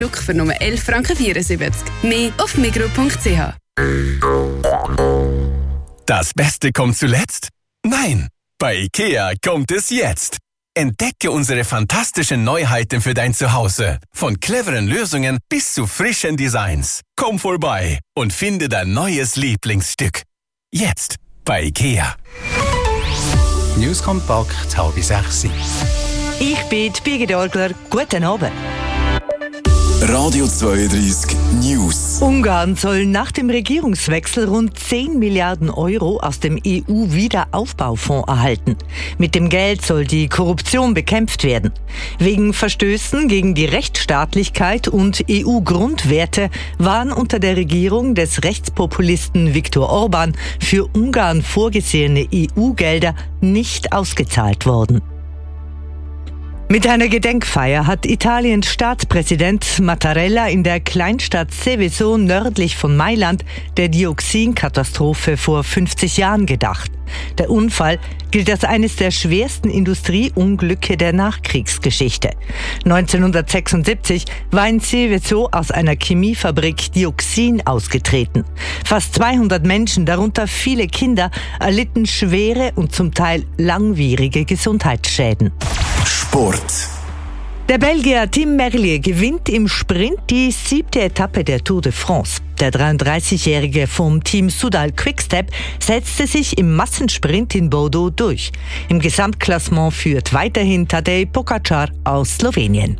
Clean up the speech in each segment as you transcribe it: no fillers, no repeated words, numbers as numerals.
für nur 11,74 Franken. Mehr auf migros.ch. Das Beste kommt zuletzt? Nein, bei IKEA kommt es jetzt. Entdecke unsere fantastischen Neuheiten für dein Zuhause. Von cleveren Lösungen bis zu frischen Designs. Komm vorbei und finde dein neues Lieblingsstück. Jetzt bei IKEA. News kompakt, 5:30. Ich bin Birgit Orgler. Guten Abend. Radio 32 News. Ungarn soll nach dem Regierungswechsel rund 10 Milliarden Euro aus dem EU-Wiederaufbaufonds erhalten. Mit dem Geld soll die Korruption bekämpft werden. Wegen Verstößen gegen die Rechtsstaatlichkeit und EU-Grundwerte waren unter der Regierung des Rechtspopulisten Viktor Orban für Ungarn vorgesehene EU-Gelder nicht ausgezahlt worden. Mit einer Gedenkfeier hat Italiens Staatspräsident Mattarella in der Kleinstadt Seveso nördlich von Mailand der Dioxinkatastrophe vor 50 Jahren gedacht. Der Unfall gilt als eines der schwersten Industrieunglücke der Nachkriegsgeschichte. 1976 war in Seveso aus einer Chemiefabrik Dioxin ausgetreten. Fast 200 Menschen, darunter viele Kinder, erlitten schwere und zum Teil langwierige Gesundheitsschäden. Sport. Der Belgier Tim Merlier gewinnt im Sprint die 7. Etappe der Tour de France. Der 33-Jährige vom Team Soudal Quickstep setzte sich im Massensprint in Bordeaux durch. Im Gesamtklassement führt weiterhin Tadej Pogačar aus Slowenien.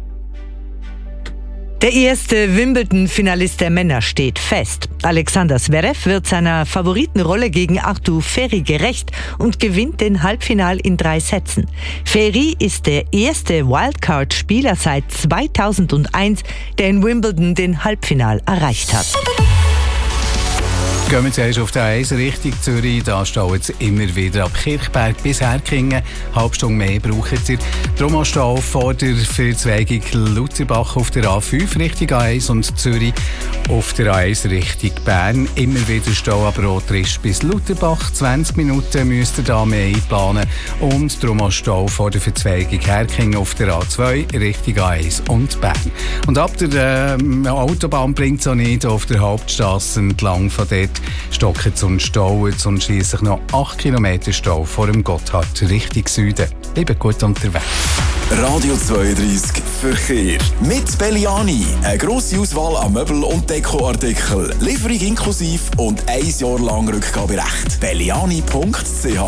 Der erste Wimbledon-Finalist der Männer steht fest. Alexander Zverev wird seiner Favoritenrolle gegen Artur Ferry gerecht und gewinnt den Halbfinal in 3 Sätzen. Ferry ist der erste Wildcard-Spieler seit 2001, der in Wimbledon den Halbfinal erreicht hat. Gehen wir zuerst auf die A1 Richtung Zürich. Da stauen es immer wieder ab Kirchberg bis Herkingen. Eine halbe Stunde mehr brauchen Sie. Darum Stau vor der Verzweigung Lutherbach auf der A5 Richtung A1 und Zürich auf der A1 Richtung Bern. Immer wieder Stau, aber auch Trisch bis Lutherbach. 20 Minuten müsst ihr da mehr einplanen. Und darum Stau vor der Verzweigung Herkingen auf der A2 Richtung A1 und Bern. Und ab der Autobahn bringt es auch nicht auf der Hauptstrasse entlang von dort. Stocken und stauen und schliesslich noch 8 Kilometer Stau vor dem Gotthard Richtung Süden. Bleiben gut unterwegs. Radio 32 Verkehr. Mit Belliani. Eine grosse Auswahl an Möbel- und Dekoartikeln. Lieferung inklusiv und 1 Jahr lang Rückgaberecht. Belliani.ch.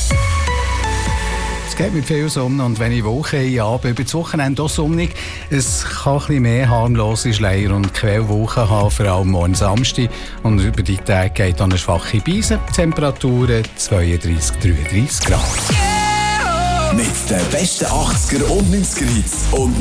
Es geht mit viel Sonne und wenn ich Woche habe, über das Wochenende auch sonnig. Es kann ein bisschen mehr harmlose Schleier- und Quellwochen haben, vor allem morgen Samstag. Und über die Tage geht dann eine schwache Beise. Temperaturen 32, 33 Grad. Mit den besten 80er und 90er Hits und